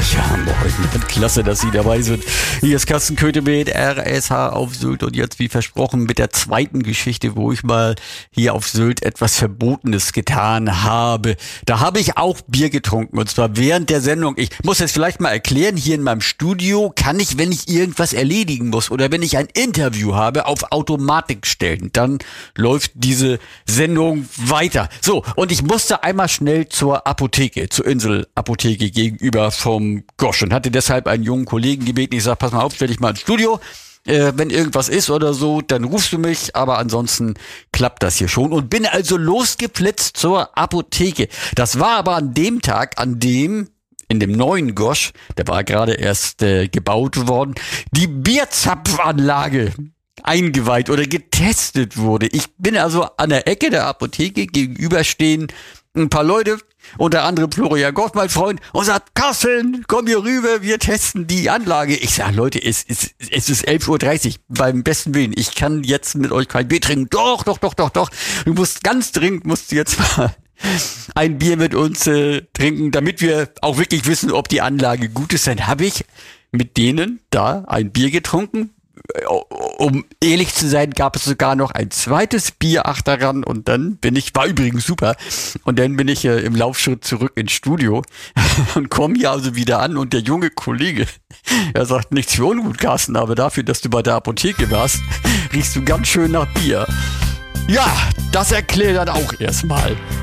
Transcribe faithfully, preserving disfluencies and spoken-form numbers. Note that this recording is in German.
Ja, moin. Klasse, dass Sie dabei sind. Hier ist Carsten Köthe mit R S H auf Sylt und jetzt wie versprochen mit der zweiten Geschichte, wo ich mal hier auf Sylt etwas Verbotenes getan habe. Da habe ich auch Bier getrunken und zwar während der Sendung. Ich muss jetzt vielleicht mal erklären, hier in meinem Studio kann ich, wenn ich irgendwas erledigen muss oder wenn ich ein Interview habe, auf Automatik stellen. Dann läuft diese Sendung weiter. So, und ich musste einmal schnell zur Apotheke, zur Inselapotheke gegenüber vom Gosch und hatte deshalb einen jungen Kollegen gebeten. Ich sage, pass mal auf, stell dich mal ins Studio. Äh, wenn irgendwas ist oder so, dann rufst du mich, aber ansonsten klappt das hier schon. Und bin also losgeflitzt zur Apotheke. Das war aber an dem Tag, an dem in dem neuen Gosch, der war gerade erst äh, gebaut worden, die Bierzapfanlage eingeweiht oder getestet wurde. Ich bin also an der Ecke der Apotheke, gegenüber stehen ein paar Leute, unter anderem Florian Goff, mein Freund, und sagt, Carsten, komm hier rüber, wir testen die Anlage. Ich sage, Leute, es ist, es ist elf Uhr dreißig, beim besten Willen. Ich kann jetzt mit euch kein Bier trinken. Doch, doch, doch, doch, doch. Du musst ganz dringend, musst du jetzt mal ein Bier mit uns äh, trinken, damit wir auch wirklich wissen, ob die Anlage gut ist. Dann habe ich mit denen da ein Bier getrunken. Um ehrlich zu sein, gab es sogar noch ein zweites Bier achteran und dann bin ich, war übrigens super, und dann bin ich äh, im Laufschritt zurück ins Studio und komme hier also wieder an und der junge Kollege, er sagt, nichts für ungut, Carsten, aber dafür, dass du bei der Apotheke warst, riechst du ganz schön nach Bier. Ja, das erklärt dann auch erstmal.